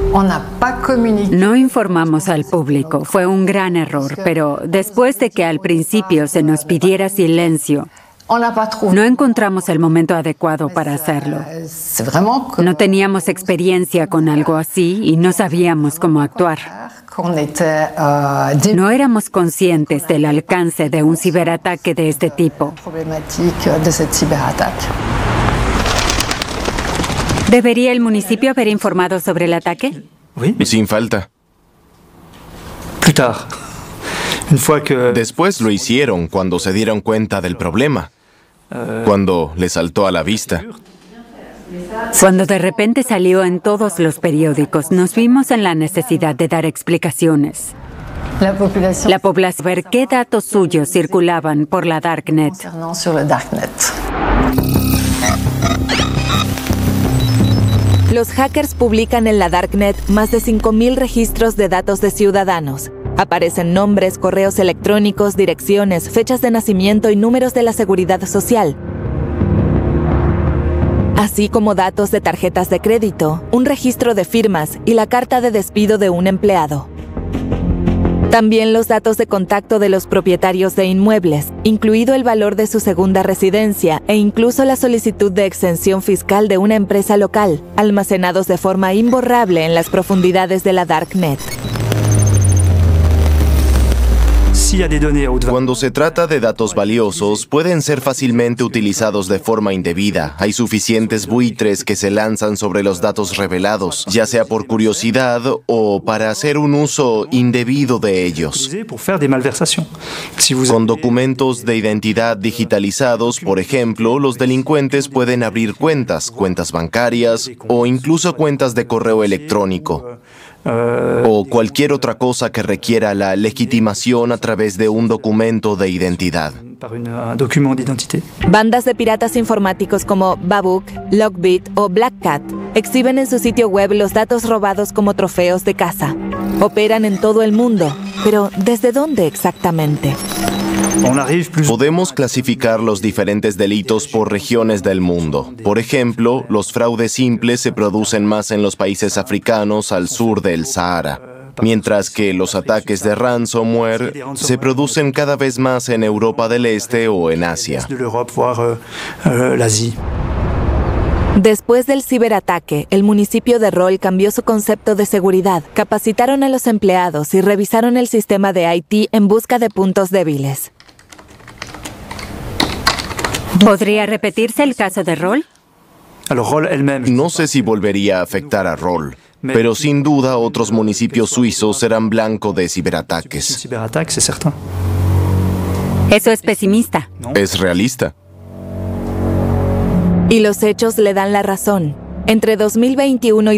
No informamos al público, fue un gran error, pero después de que al principio se nos pidiera silencio, no encontramos el momento adecuado para hacerlo. No teníamos experiencia con algo así y no sabíamos cómo actuar. No éramos conscientes del alcance de un ciberataque de este tipo. ¿Debería el municipio haber informado sobre el ataque? Sin falta. Después lo hicieron cuando se dieron cuenta del problema, cuando les saltó a la vista. Cuando de repente salió en todos los periódicos, nos vimos en la necesidad de dar explicaciones. La población ver qué datos suyos circulaban por la Darknet. Los hackers publican en la Darknet más de 5,000 registros de datos de ciudadanos. Aparecen nombres, correos electrónicos, direcciones, fechas de nacimiento y números de la seguridad social, así como datos de tarjetas de crédito, un registro de firmas y la carta de despido de un empleado. También los datos de contacto de los propietarios de inmuebles, incluido el valor de su segunda residencia e incluso la solicitud de exención fiscal de una empresa local, almacenados de forma imborrable en las profundidades de la Darknet. Cuando se trata de datos valiosos, pueden ser fácilmente utilizados de forma indebida. Hay suficientes buitres que se lanzan sobre los datos revelados, ya sea por curiosidad o para hacer un uso indebido de ellos. Con documentos de identidad digitalizados, por ejemplo, los delincuentes pueden abrir cuentas bancarias o incluso cuentas de correo electrónico. O cualquier otra cosa que requiera la legitimación a través de un documento de identidad. Bandas de piratas informáticos como Babuk, Lockbit o Black Cat exhiben en su sitio web los datos robados como trofeos de caza. Operan en todo el mundo, pero ¿desde dónde exactamente? Podemos clasificar los diferentes delitos por regiones del mundo. Por ejemplo, los fraudes simples se producen más en los países africanos al sur del Sahara, mientras que los ataques de ransomware se producen cada vez más en Europa del Este o en Asia. Después del ciberataque, el municipio de Roll cambió su concepto de seguridad, capacitaron a los empleados y revisaron el sistema de IT en busca de puntos débiles. ¿Podría repetirse el caso de Roll? No sé si volvería a afectar a Roll, pero sin duda otros municipios suizos serán blanco de ciberataques. Eso es pesimista. Es realista. Y los hechos le dan la razón. Entre 2021 y